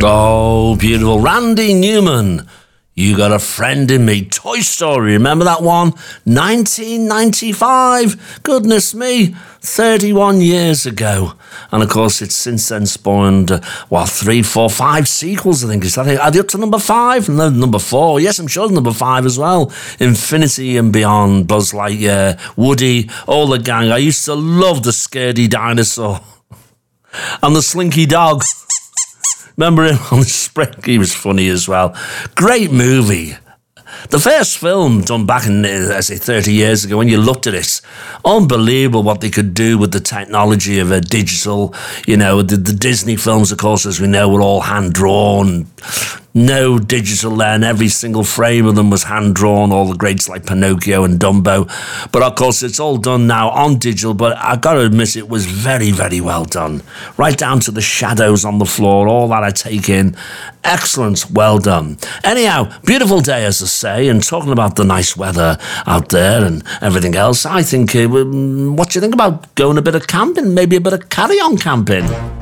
Oh, beautiful. Randy Newman. You Got a Friend in Me. Toy Story, remember that one? 1995. Goodness me, 31 years ago. And of course, it's since then spawned, 3, 4, 5 sequels, I think. Are they up to number 5? No, number 4. Yes, I'm sure number 5 as well. Infinity and Beyond, Buzz Lightyear, Woody, all the gang. I used to love the Scaredy Dinosaur and the Slinky Dog. Remember him on the spring? He was funny as well. Great movie. The first film done back in, 30 years ago, when you looked at it, unbelievable what they could do with the technology of a digital, the Disney films, of course, as we know, were all hand-drawn. No digital then. Every single frame of them was hand-drawn, all the greats like Pinocchio and Dumbo. But, of course, it's all done now on digital, but I've got to admit it was very, very well done. Right down to the shadows on the floor, all that I take in. Excellent, well done. Anyhow, beautiful day, as I say, and talking about the nice weather out there and everything else, I think, what do you think about going a bit of camping, maybe a bit of carry-on camping?